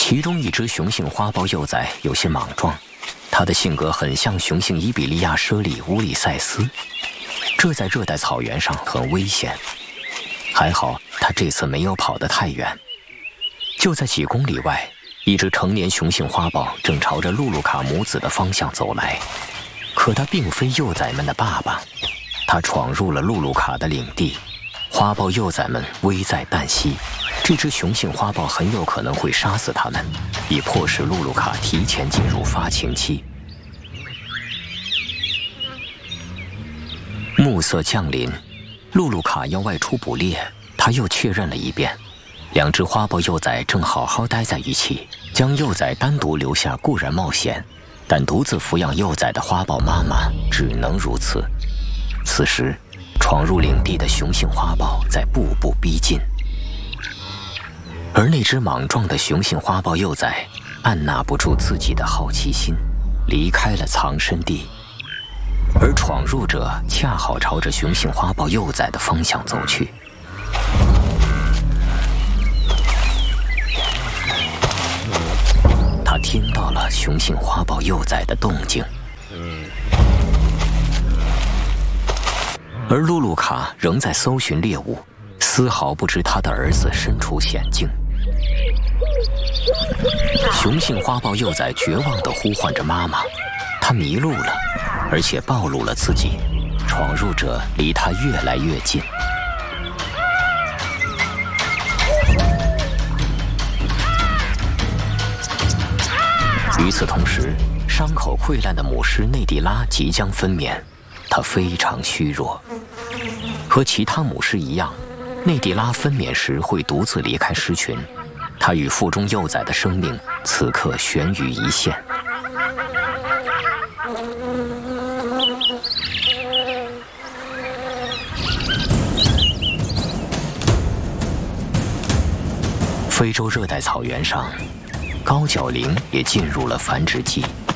其中一只雄性花豹幼崽有些莽撞，它的性格很像雄性伊比利亚猞猁乌里塞斯，这在热带草原上很危险。还好它这次没有跑得太远，就在几公里外，一只成年雄性花豹正朝着露露卡母子的方向走来。可它并非幼崽们的爸爸，它闯入了露露卡的领地，花豹幼崽们危在旦夕。这只雄性花豹很有可能会杀死它们，以迫使露露卡提前进入发情期。暮色降临，露露卡要外出捕猎，他又确认了一遍，两只花豹幼崽正好好待在一起。将幼崽单独留下固然冒险，但独自抚养幼崽的花豹妈妈只能如此。此时，闯入领地的雄性花豹在步步逼近。而那只莽撞的雄性花豹幼崽按捺不住自己的好奇心，离开了藏身地，而闯入者恰好朝着雄性花豹幼崽的方向走去。他听到了雄性花豹幼崽的动静，而露露卡仍在搜寻猎物，丝毫不知他的儿子身处险境。雄性花豹幼崽绝望地呼唤着妈妈，它迷路了，而且暴露了自己，闯入者离它越来越近。与此同时，伤口溃烂的母狮内蒂拉即将分娩，它非常虚弱。和其他母狮一样，内蒂拉分娩时会独自离开狮群，它与腹中幼崽的生命此刻悬于一线。非洲热带草原上，高脚羚也进入了繁殖期。